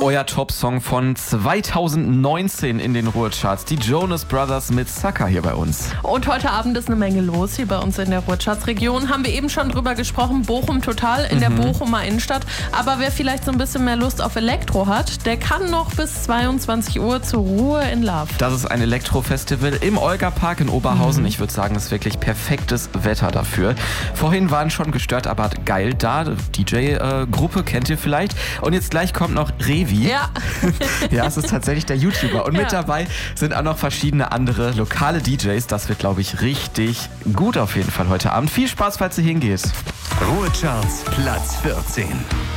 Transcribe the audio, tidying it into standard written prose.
Euer Top-Song von 2019 in den Ruhrcharts. Die Jonas Brothers mit Sucker hier bei uns. Und heute Abend ist eine Menge los hier bei uns in der Ruhrcharts-Region. Haben wir eben schon drüber gesprochen. Bochum total in der Bochumer Innenstadt. Aber wer vielleicht so ein bisschen mehr Lust auf Elektro hat, der kann noch bis 22 Uhr zur Ruhe in Love. Das ist ein Elektro-Festival im Olga-Park in Oberhausen. Ich würde sagen, es ist wirklich perfektes Wetter dafür. Vorhin waren schon gestört, aber geil da. DJ-Gruppe kennt ihr vielleicht. Und jetzt gleich kommt noch Revi. Ja. Ja, es ist tatsächlich der YouTuber. Und mit dabei sind auch noch verschiedene andere lokale DJs. Das wird, glaube ich, richtig gut auf jeden Fall heute Abend. Viel Spaß, falls ihr hingeht. Ruhrcharts Platz 14.